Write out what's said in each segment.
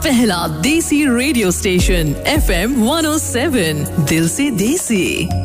पहला देसी radio station FM 107 दिल से देसी।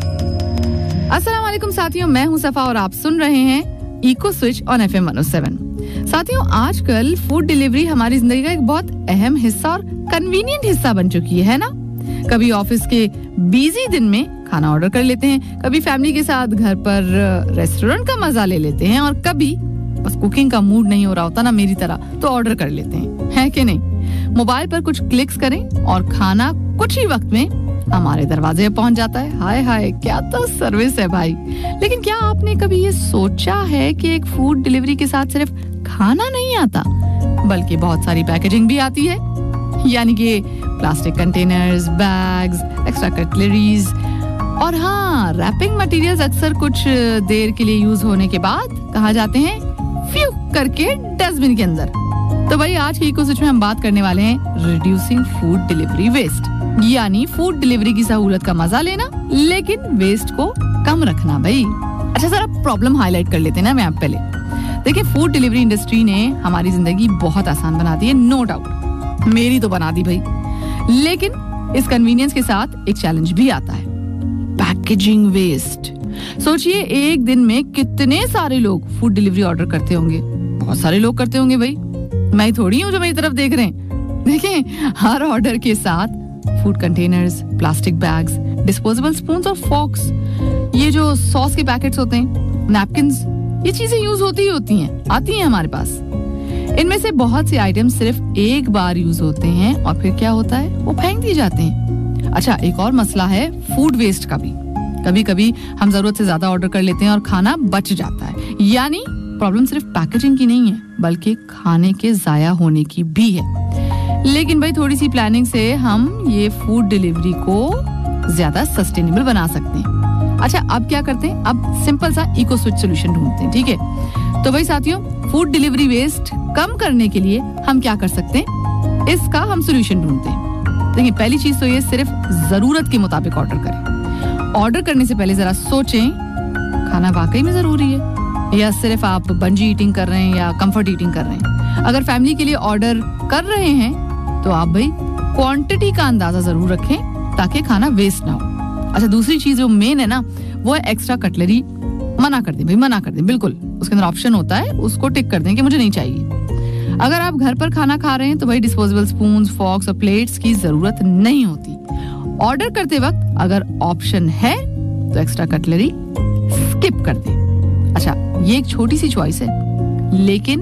अस्सलाम वालेकुम साथियों, मैं हूं सफा और आप सुन रहे हैं इको स्विच ऑन FM 107। साथियों, आजकल फूड डिलीवरी हमारी जिंदगी का एक बहुत अहम हिस्सा और कन्वीनियंट हिस्सा बन चुकी है ना। कभी ऑफिस के बिजी दिन में खाना ऑर्डर कर लेते हैं, कभी फैमिली के साथ घर पर रेस्टोरेंट का मजा ले लेते हैं और कभी बस कुकिंग का मूड नहीं हो रहा होता ना मेरी तरह तो ऑर्डर कर लेते हैं, है कि नहीं। मोबाइल पर कुछ क्लिक्स करें और खाना कुछ ही वक्त में हमारे दरवाजे पे पहुंच जाता है। हाय हाय, क्या तो सर्विस है भाई। लेकिन क्या आपने कभी ये सोचा है कि एक फूड डिलीवरी के साथ सिर्फ खाना नहीं आता बल्कि बहुत सारी पैकेजिंग भी आती है, यानी कि plastic containers, bags, extra cutleries और हाँ, रैपिंग मटेरियल्स अक्सर कुछ देर के लिए यूज होने के बाद कहाँ जाते हैं, फ्यू करके डस्टबिन के अंदर। तो भाई आज की इको स्विच में हम बात करने वाले हैं रिड्यूसिंग फूड डिलीवरी वेस्ट, यानी फूड डिलीवरी की सहूलत का मजा लेना लेकिन वेस्ट को कम रखना भाई। अच्छा, सर अब प्रॉब्लम हाईलाइट कर लेते हैं ना मैं आप पहले। देखिए, फूड डिलीवरी इंडस्ट्री ने हमारी जिंदगी बहुत आसान बना दी है, नो डाउट, मेरी तो बना दी भाई। लेकिन इस कन्वीनियंस के साथ एक चैलेंज भी आता है, पैकेजिंग वेस्ट। सोचिए एक दिन में कितने सारे लोग फूड डिलीवरी ऑर्डर करते होंगे। बहुत सारे लोग करते होंगे भाई, मैं थोड़ी हूँ जो मेरी तरफ देख रहे हैं। देखिए, हर ऑर्डर के साथ food containers, plastic bags, disposable spoons और फॉर्क्स, ये जो सॉस के पैकेट्स होते हैं, नैपकिन्स, ये चीजें यूज होती हैं, आती हैं हमारे पास। इनमें से बहुत से आइटम सिर्फ एक बार यूज होते हैं और फिर क्या होता है, वो फेंक दिए जाते हैं। अच्छा, एक और मसला है फूड वेस्ट का भी। कभी कभी हम जरूरत से ज्यादा ऑर्डर कर लेते हैं और खाना बच जाता है, यानी प्रॉब्लम सिर्फ पैकेजिंग की नहीं है बल्कि खाने के जाया होने की भी है। लेकिन भाई थोड़ी सी प्लानिंग से हम ये फूड डिलीवरी को ज्यादा सस्टेनेबल बना सकते हैं। अच्छा, अब क्या करते हैं, अब सिंपल सा इको स्विच सोल्यूशन ढूंढते हैं, ठीक है। तो भाई साथियों, फूड डिलीवरी वेस्ट कम करने के लिए हम क्या कर सकते हैं, इसका हम सोल्यूशन ढूंढते हैं। देखिए, पहली चीज तो ये सिर्फ जरूरत के मुताबिक ऑर्डर करें। ऑर्डर करने से पहले जरा सोचें, खाना वाकई में जरूरी है या सिर्फ आप बंजी ईटिंग कर रहे हैं या कंफर्ट ईटिंग कर रहे हैं। अगर फैमिली के लिए ऑर्डर कर रहे हैं तो आप भाई क्वांटिटी का अंदाजा जरूर रखें ताकि खाना वेस्ट ना हो। अच्छा, दूसरी चीज जो मेन है ना, वो है एक्स्ट्रा कटलरी मना कर दें भाई, मना कर दें बिल्कुल। उसके अंदर ऑप्शन होता है, उसको टिक कर दें कि मुझे नहीं चाहिए। अगर आप घर पर खाना खा रहे हैं तो भाई डिस्पोजेबल स्पून्स, फॉर्क्स और प्लेट्स की जरूरत नहीं होती। ऑर्डर करते वक्त अगर ऑप्शन है तो एक्स्ट्रा कटलरी स्किप कर दें। अच्छा, ये एक छोटी सी चॉइस है लेकिन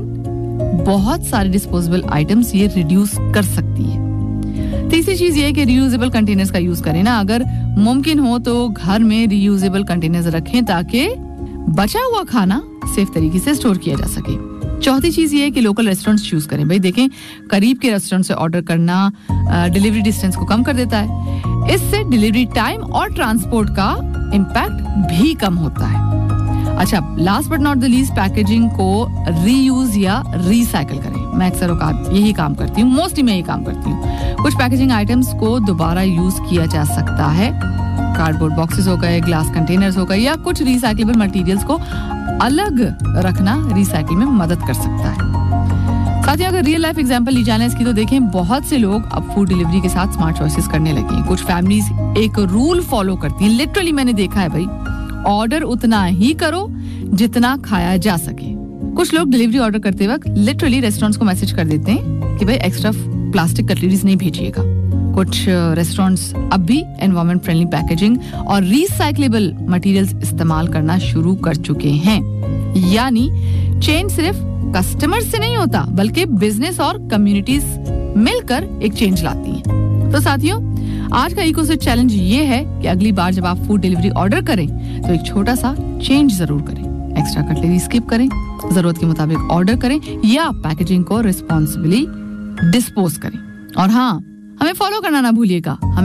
बहुत सारे डिस्पोजेबल आइटम्स ये रिड्यूस कर सकती है। तीसरी चीज ये है कि रियूजेबल कंटेनर्स का यूज करें ना, अगर मुमकिन हो तो घर में रियूजेबल कंटेनर्स रखें ताकि बचा हुआ खाना सेफ तरीके से स्टोर किया जा सके। चौथी चीज ये है कि लोकल रेस्टोरेंट्स चूज करें। भाई देखें, करीब के रेस्टोरेंट से ऑर्डर करना डिलीवरी डिस्टेंस को कम कर देता है। इससे डिलीवरी टाइम और ट्रांसपोर्ट का इम्पैक्ट भी कम होता है। अच्छा, last but not the least, packaging को रीयूज या रिसाइकिल करें। मैं अक्सर यही काम करती हूँ, मोस्टली मैं यही काम करती हूँ। कुछ पैकेजिंग आइटम्स को दोबारा यूज किया जा सकता है। कार्डबोर्ड बॉक्सेस हो गए, ग्लास कंटेनर्स हो गए या कुछ रिसाइक्लेबल मटेरियल्स को अलग रखना रिसाइकिल में मदद कर सकता है। साथियों, अगर रियल लाइफ एग्जांपल ली जाए इसकी तो देखें, बहुत से लोग अब फूड डिलीवरी के साथ स्मार्ट चॉइसेस करने लगे हैं। कुछ फैमिलीज एक रूल फॉलो करती हैं, लिटरली मैंने देखा है भाई, ऑर्डर उतना ही करो जितना खाया जा सके। कुछ लोग डिलीवरी ऑर्डर करते वक्त लिटरली रेस्टोरेंट्स को मैसेज कर देते हैं कि भाई एक्स्ट्रा प्लास्टिक कटलरीज नहीं भेजिएगा। कुछ रेस्टोरेंट्स अब भी एनवायरमेंट फ्रेंडली पैकेजिंग और रिसाइक्लेबल मटेरियल्स इस्तेमाल करना शुरू कर चुके हैं। यानी चेंज सिर्फ कस्टमर्स से नहीं होता बल्कि बिजनेस और कम्युनिटीज मिलकर एक चेंज लाती हैं। तो साथियों, आज का इको स्विच चैलेंज ये है कि अगली बार जब आप फूड डिलीवरी ऑर्डर करें तो एक छोटा सा चेंज जरूर करें। एक्स्ट्रा कटलरी स्किप करें, जरूरत के मुताबिक ऑर्डर करें या पैकेजिंग को रिस्पॉन्सिबली डिस्पोज करें। और हाँ, हमें फॉलो करना ना भूलिएगा।